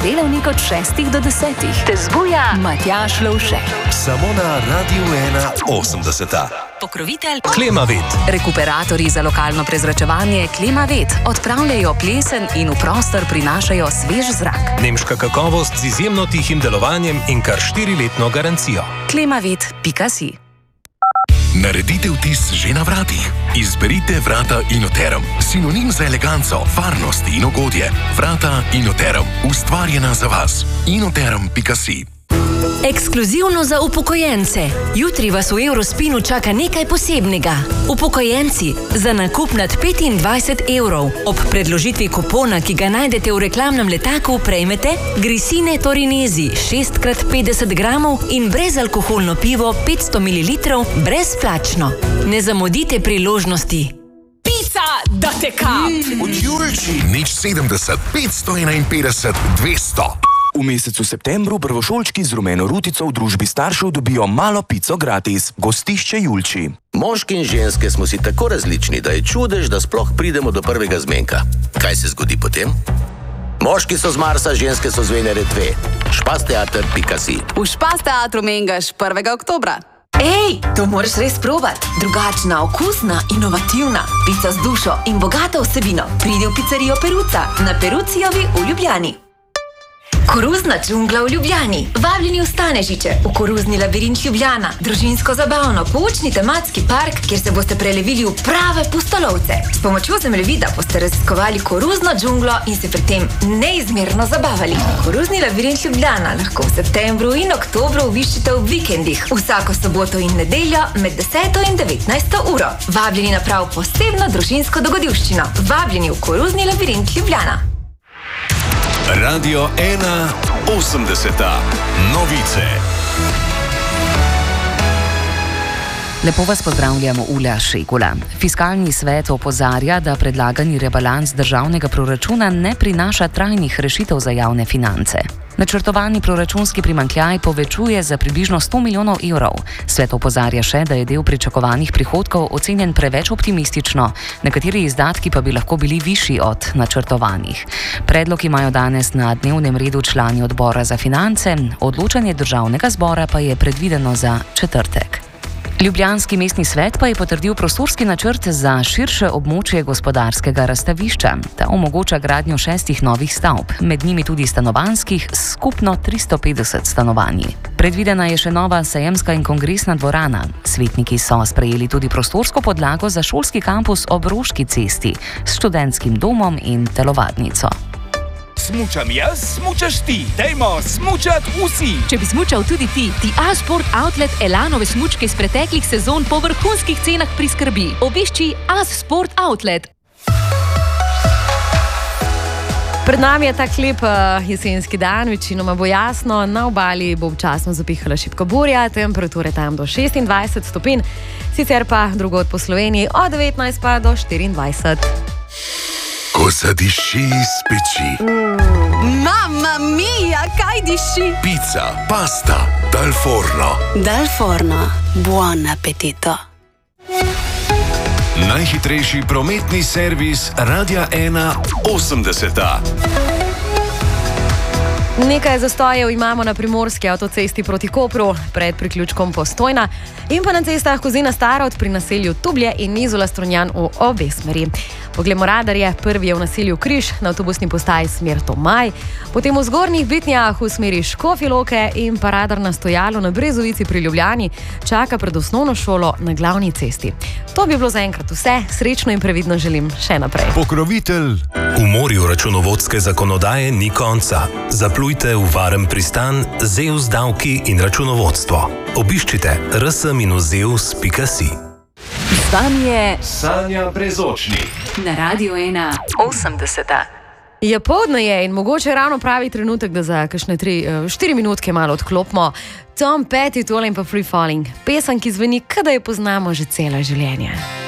delavnik od 6 do 10. Te zbuja Matjaž Lovšek. Samo na Radio 81. Pokrovitelj Klimavet. Rekuperatorji za lokalno prezračevanje Klimavet odpravljajo plesen in v prostor prinašajo svež zrak. Nemška kakovost z izjemno tihim delovanjem in kar 4-letno garancijo. Klimavet.si. Naredite vtis že na vratih. Izberite vrata Inoterum. Sinonim za eleganco, varnost in ugodje. Vrata Inoterum. Ustvarjena za vas. Inoterum.si. Ekskluzivno za upokojence. Jutri vas v Eurospinu čaka nekaj posebnega. Upokojenci, za nakup nad 25 evrov ob predložitvi kupona, ki ga najdete v reklamnem letaku, prejmete Grisine Torinesi 6x50 gramov in brezalkoholno pivo 500 ml brezplačno. Ne zamudite priložnosti. Pica da teka! Od Julči. Nič 70, 551, 200. V mesecu septembru prvošolčki z rumeno rutico v družbi staršev dobijo malo pico gratis. Gostišče Julči. Moški in ženske smo si tako različni, da je čudež, da sploh pridemo do prvega zmenka. Kaj se zgodi potem? Moški so z Marsa, ženske so z Venere 2. Špasteater.si. V Špas teatru mengaš 1. oktobra. Ej, to moraš res probati. Drugačna, okusna, inovativna. Pica z dušo in bogato vsebino. Pridi v pizzerijo Peruca na Perucijovi v Ljubljani. Koruzna džungla v Ljubljani. Vabljeni v Stanežiče, v koruzni labirint Ljubljana. Družinsko zabavno, poučni tematski park, kjer se boste prelevili v prave pustolovce. S pomočjo zemljevida boste raziskovali koruzno džunglo in se pri tem neizmerno zabavali. Koruzni labirint Ljubljana lahko v septembru in oktobru obiščite v vikendih, vsako soboto in nedeljo med 10. in 19. uro. Vabljeni na prav posebno družinsko dogodivščino. Vabljeni v koruzni labirint Ljubljana. Radio 81. Novice. Lepo vas pozdravljamo, Ula Šegula. Fiskalni svet opozarja, da predlagani rebalans državnega proračuna ne prinaša trajnih rešitev za javne finance. Načrtovani proračunski primanjkljaj povečuje za približno 100 milijonov evrov. Svet opozarja še, da je del pričakovanih prihodkov ocenjen preveč optimistično, nekateri izdatki pa bi lahko bili višji od načrtovanih. Predlog imajo danes na dnevnem redu člani odbora za finance, odločanje državnega zbora pa je predvideno za četrtek. Ljubljanski mestni svet pa je potrdil prostorski načrt za širše območje gospodarskega razstavišča. Ta omogoča gradnjo 6 novih stavb, med njimi tudi stanovanjskih, skupno 350 stanovanji. Predvidena je še nova sejemska in kongresna dvorana. Svetniki so sprejeli tudi prostorsko podlago za šolski kampus ob Roški cesti s študentskim domom in telovadnico. Smučam jaz, smučaš ti. Dajmo smučat vsi. Če bi smučal tudi ti A-Sport Outlet Elanove smučke iz preteklih sezon po vrhunskih cenah priskrbi. Obišči A-Sport Outlet. Pred nami je tak lep jesenski dan, večinoma bo jasno, na obali bo občasno zapihala šibka burja, temperature tam do 26 stopinj, sicer pa drugod po Sloveniji od 19 pa do 24. Ko zadiši iz peči. Mamma mia, kaj diši? Pica, pasta, dal forno. Dal forno. Buon appetito. Najhitrejši prometni servis Radia 81. Nekaj zastojev imamo na primorski avtocesti proti Kopru, pred priključkom Postojna in pa na cestah Kozina-Starod pri naselju Tublje in Izola-Strunjan v obe smeri. Poglejmo radarje, prvi je v naselju Križ na avtobusni postaji smer Tomaj, potem v Zgornjih Bitnjah v smeri Škofje Loke in pa radar na Stojalu na Brezovici pri Ljubljani čaka pred osnovno šolo na glavni cesti. To bi bilo zaenkrat vse, srečno in previdno želim še naprej. Pokrovitelj. V morju računovodske zakonodaje ni konca. Zaplujte v varen pristan Zeus davki in računovodstvo. Obiščite rs-zeus.si. Z vami je Sanja Brezočnik. na Radio 81. Je poldne je in mogoče ravno pravi trenutek, da za kakšne 4 minutke malo odklopimo. Tom Petty, tole in pa Free Falling. Pesem, ki zveni, kada jo poznamo že celo življenje.